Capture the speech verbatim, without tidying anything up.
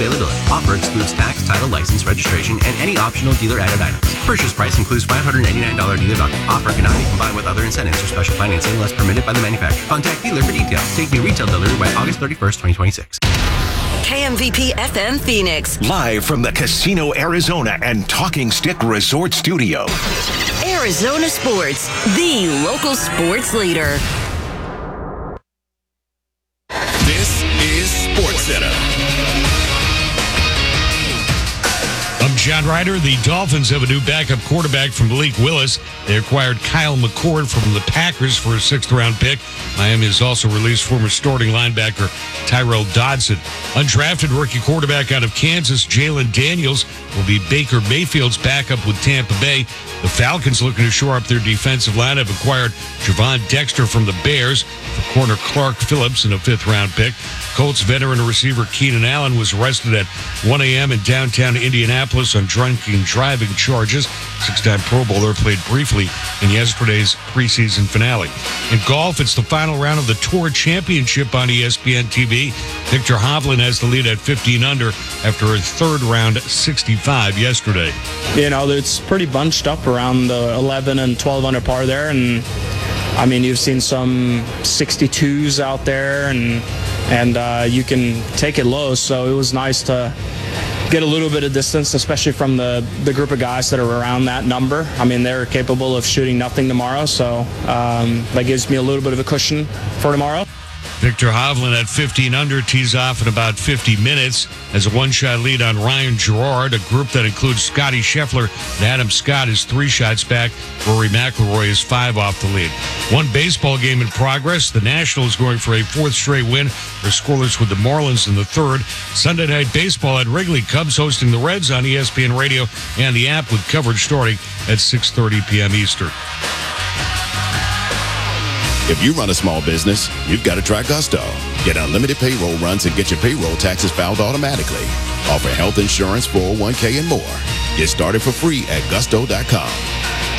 availability. Offer excludes tax, title, license, registration, and any optional dealer-added items. Purchase price includes five hundred ninety-nine dollars dealer value. Offer cannot be combined with other incentives or special financing unless permitted by the manufacturer. Contact dealer for details. Take new retail delivery by August thirty-first, twenty twenty-six. K M V P F M Phoenix. Live from the Casino Arizona and Talking Stick Resort Studio. Arizona Sports, the local sports leader. This is SportsCenter. I'm John Ryder. The Dolphins have a new backup quarterback from Malik Willis. They acquired Kyle McCord from the Packers for a sixth-round pick. Miami has also released former starting linebacker Tyrell Dodson. Undrafted rookie quarterback out of Kansas, Jalen Daniels, will be Baker Mayfield's backup with Tampa Bay. The Falcons, looking to shore up their defensive line, have acquired Javon Dexter from the Bears for corner Clark Phillips in a fifth-round pick. Colts veteran receiver Keenan Allen was arrested at one a.m. in downtown Indianapolis on drunken driving charges. Six-time Pro Bowler played briefly in yesterday's preseason finale. In golf, it's the final round of the Tour Championship on E S P N T V. Victor Hovland has the lead at fifteen under after a third round sixty-five yesterday. You know, it's pretty bunched up around the eleven and twelve under par there, and I mean, you've seen some sixty-twos out there, and and uh, you can take it low, so it was nice to get a little bit of distance, especially from the, the group of guys that are around that number. I mean, they're capable of shooting nothing tomorrow, so um, that gives me a little bit of a cushion for tomorrow. Victor Hovland at fifteen under tees off in about fifty minutes as a one-shot lead on Ryan Gerard. A group that includes Scotty Scheffler and Adam Scott is three shots back. Rory McIlroy is five off the lead. One baseball game in progress. The Nationals going for a fourth straight win. They're scoreless with the Marlins in the third. Sunday Night Baseball at Wrigley. Cubs hosting the Reds on E S P N Radio and the app with coverage starting at six thirty p.m. Eastern. If you run a small business, you've got to try Gusto. Get unlimited payroll runs and get your payroll taxes filed automatically. Offer health insurance, four oh one k, and more. Get started for free at gusto dot com.